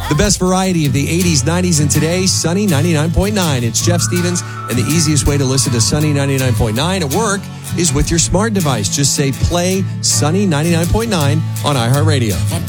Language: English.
The best variety of the 80s, 90s, and today, Sunny 99.9. It's Jeff Stevens, and the easiest way to listen to Sunny 99.9 at work is with your smart device. Just say play Sunny 99.9 on iHeartRadio.